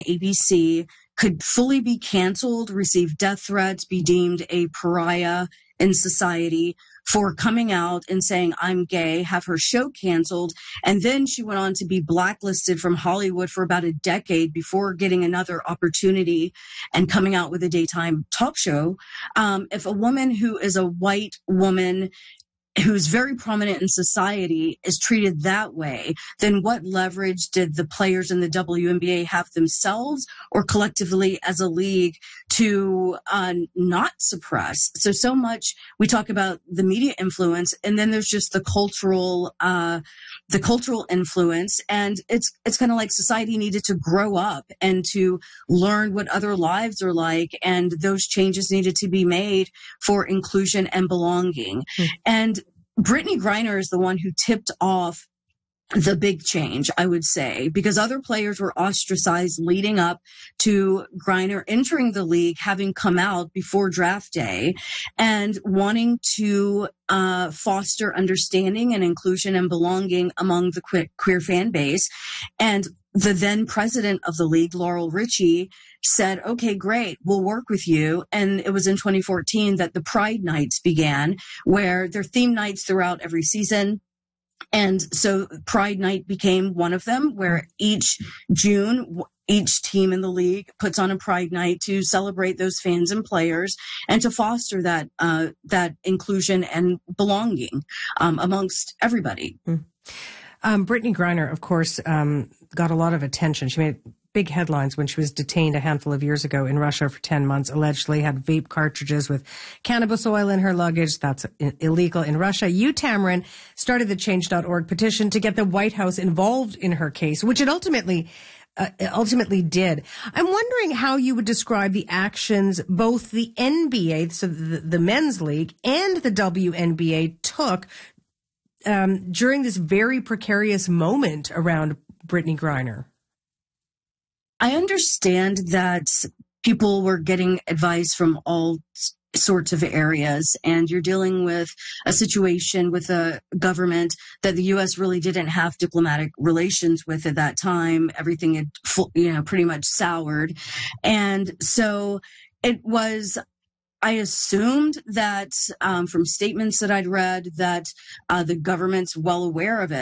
ABC could fully be canceled, receive death threats, be deemed a pariah in society for coming out and saying, I'm gay, have her show canceled. And then she went on to be blacklisted from Hollywood for about a decade before getting another opportunity and coming out with a daytime talk show. If a woman who is a white woman who's very prominent in society is treated that way, then what leverage did the players in the WNBA have themselves or collectively as a league to not suppress? So much we talk about the media influence, and then there's just the cultural influence. And it's kind of like society needed to grow up and to learn what other lives are like. And those changes needed to be made for inclusion and belonging. Mm-hmm. And Brittney Griner is the one who tipped off the big change, I would say, because other players were ostracized leading up to Griner entering the league, having come out before draft day and wanting to foster understanding and inclusion and belonging among the queer fan base. And the then president of the league, Laurel Richie, said, okay, great, we'll work with you. And it was in 2014 that the Pride Nights began, where they're theme nights throughout every season. And so Pride Night became one of them, where each June, each team in the league puts on a Pride Night to celebrate those fans and players and to foster that inclusion and belonging amongst everybody. Brittney Griner, of course, got a lot of attention. She made big headlines when she was detained a handful of years ago in Russia for 10 months, allegedly had vape cartridges with cannabis oil in her luggage. That's illegal in Russia. You, Tamron, started the Change.org petition to get the White House involved in her case, which it ultimately did. I'm wondering how you would describe the actions both the NBA, so the men's league, and the WNBA took during this very precarious moment around Brittney Griner. I understand that people were getting advice from all sorts of areas, and you're dealing with a situation with a government that the U.S. really didn't have diplomatic relations with at that time. Everything had, pretty much soured. And so it was, I assumed that from statements that I'd read that the government's well aware of it.